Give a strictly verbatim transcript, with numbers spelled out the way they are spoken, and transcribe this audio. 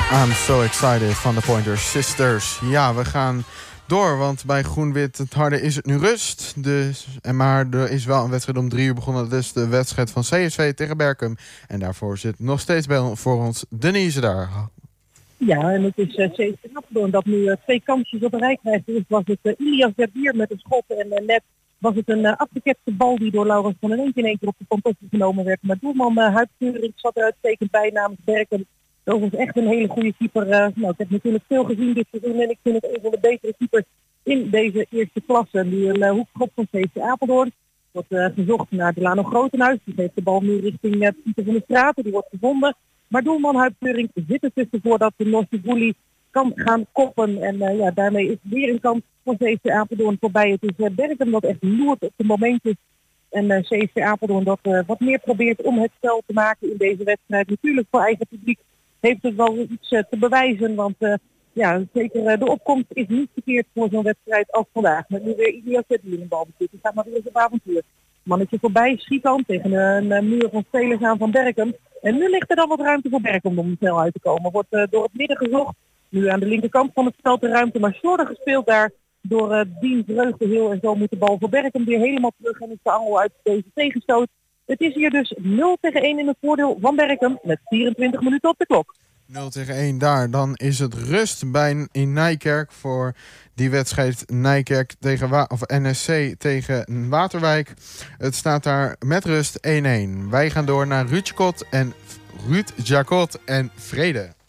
I'm so excited van de Pointer Sisters. Ja, we gaan door, want bij Groen-Wit het Harde is het nu rust. Dus, en maar er is wel een wedstrijd om drie uur begonnen. Dat is de wedstrijd van C S V tegen Berchem. En daarvoor zit nog steeds bij voor ons Denise daar. Ja, en het is uh, C S V Apeldoorn dat nu uh, twee kansjes op een rij krijgt. Eerst was het uh, Ilias Derbier met een schot en uh, net was het een uh, afgeketste bal die door Laurens van den Eend in één keer op de pantoffel genomen werd. Maar doelman uh, Huib Keuring zat er uitstekend bij namens Berchem. Dat was echt een hele goede keeper. Uh, nou, ik heb natuurlijk veel gezien dit seizoen en ik vind het een van de betere keepers in deze eerste klasse. Nu een uh, hoekschop van C S V Apeldoorn. Wordt uh, gezocht naar Delano Grotenhuis. Die geeft de bal nu richting uh, Pieter van der Straten. Die wordt gevonden. Maar doelman Huib Keuring zit er tussen voordat de Norsivuli kan gaan koppen. En uh, ja, daarmee is weer een kans van C S V Apeldoorn voorbij. Het is uh, Berchem dat echt loert op de momentjes. En uh, C S V Apeldoorn dat uh, wat meer probeert om het spel te maken in deze wedstrijd. Natuurlijk voor eigen publiek heeft het wel iets uh, te bewijzen. Want uh, ja, zeker uh, de opkomst is niet verkeerd voor zo'n wedstrijd als vandaag. Met nu weer Ilias die een bal bezit. Die gaat maar weer eens op avontuur. Mannetje voorbij, schiet dan tegen een, een muur van spelers aan van Berchem. En nu ligt er dan wat ruimte voor Berchem om snel uit te komen. Wordt uh, door het midden gezocht. Nu aan de linkerkant van het veld de ruimte, maar slordig gespeeld daar door uh, Dien Vreugdeheel. En zo moet de bal voor Berchem weer helemaal terug en is de angel uit deze tegenstoot. Het is hier dus nul tegen één in het voordeel van Berchem met vierentwintig minuten op de klok. nul tegen één daar. Dan is het rust bij in Nijkerk voor die wedstrijd Nijkerk tegen Wa- of N S C tegen Waterwijk. Het staat daar met rust één één. Wij gaan door naar Ruud Jacot en Ruud Jacot en Vrede.